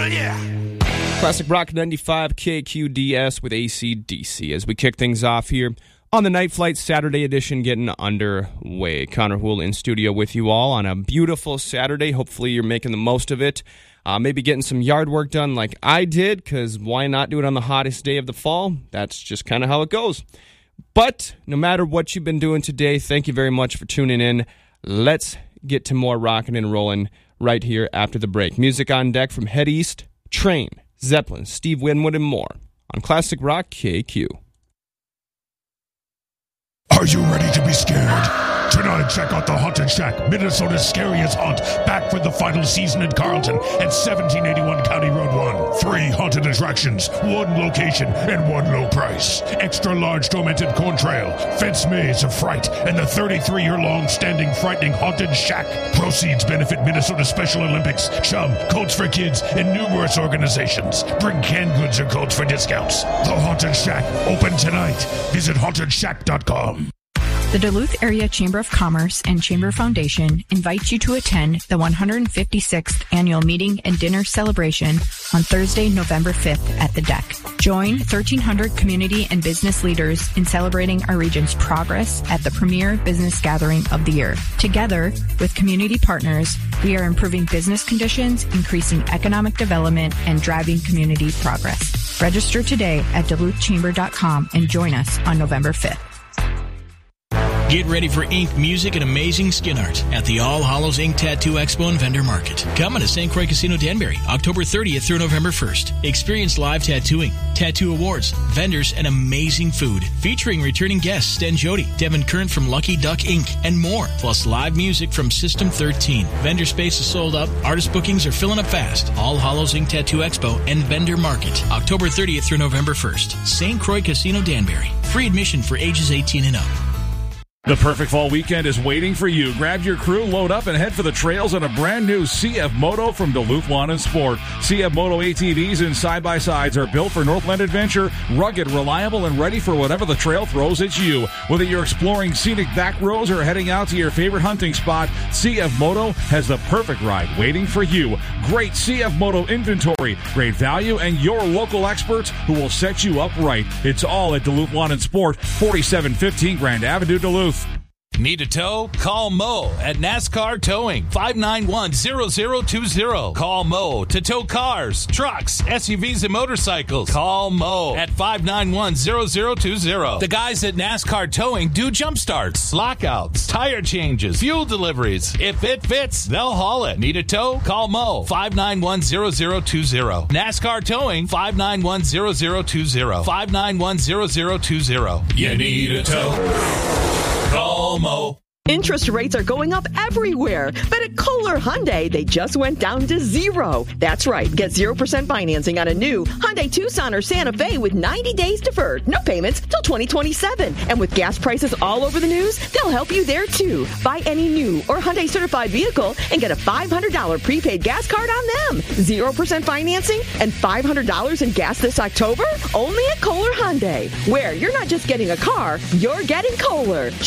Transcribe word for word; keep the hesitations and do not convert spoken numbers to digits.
Hell yeah! Classic Rock ninety-five K Q D S with A C D C as we kick things off here on the Night Flight Saturday edition getting underway. Connor Houle in studio with you all on a beautiful Saturday. Hopefully you're making the most of it. Uh, maybe getting some yard work done like I did, because why not do it on the hottest day of the fall? That's just kind of how it goes. But no matter what you've been doing today, thank you very much for tuning in. Let's get to more rocking and rolling right here after the break. Music on deck from Head East, Train, Zeppelin, Steve Winwood, and more on Classic Rock K Q. Are you ready to be scared? Tonight, check out the Haunted Shack, Minnesota's scariest haunt, back for the final season in Carlton at seventeen eighty-one County Road one. Three haunted attractions, one location, and one low price. Extra large tormented corn trail, fence maze of fright, and the thirty-three-year-long standing frightening Haunted Shack. Proceeds benefit Minnesota Special Olympics, Chum, Coats for Kids, and numerous organizations. Bring canned goods or codes for discounts. The Haunted Shack, open tonight. Visit haunted shack dot com. The Duluth Area Chamber of Commerce and Chamber Foundation invites you to attend the one hundred fifty-sixth Annual Meeting and Dinner Celebration on Thursday, November fifth at the Deck. Join thirteen hundred community and business leaders in celebrating our region's progress at the premier business gathering of the year. Together with community partners, we are improving business conditions, increasing economic development, and driving community progress. Register today at duluth chamber dot com and join us on November fifth. Get ready for ink, music, and amazing skin art at the All Hallows Ink Tattoo Expo and Vendor Market. Coming to Saint Croix Casino Danbury, October thirtieth through November first. Experience live tattooing, tattoo awards, vendors, and amazing food. Featuring returning guests Sten Jody, Devin Current from Lucky Duck Incorporated, and more. Plus live music from System thirteen. Vendor space is sold up. Artist bookings are filling up fast. All Hallows Ink Tattoo Expo and Vendor Market, October thirtieth through November first. Saint Croix Casino Danbury. Free admission for ages eighteen and up. The perfect fall weekend is waiting for you. Grab your crew, load up, and head for the trails on a brand new C F Moto from Duluth Lawn and Sport. C F Moto A T Vs and side-by-sides are built for Northland adventure, rugged, reliable, and ready for whatever the trail throws at you. Whether you're exploring scenic back roads or heading out to your favorite hunting spot, C F Moto has the perfect ride waiting for you. Great C F Moto inventory, great value, and your local experts who will set you up right. It's all at Duluth Lawn and Sport, forty-seven fifteen Grand Avenue, Duluth. Need a tow? Call Mo at NASCAR Towing, five nine one, zero zero two zero. Call Mo to tow cars, trucks, S U Vs, and motorcycles. Call Mo at five nine one, zero zero two zero. The guys at NASCAR Towing do jump starts, lockouts, tire changes, fuel deliveries. If it fits, they'll haul it. Need a tow? Call Mo, five nine one, zero zero two zero. NASCAR Towing, five nine one, zero zero two zero. five nine one, zero zero two zero. You need a tow? Call Mo. Interest rates are going up everywhere, but at Kohler Hyundai, they just went down to zero. That's right. Get zero percent financing on a new Hyundai Tucson or Santa Fe with ninety days deferred. No payments till twenty twenty-seven. And with gas prices all over the news, they'll help you there too. Buy any new or Hyundai certified vehicle and get a five hundred dollars prepaid gas card on them. zero percent financing and five hundred dollars in gas this October? Only at Kohler Hyundai, where you're not just getting a car, you're getting Kohler.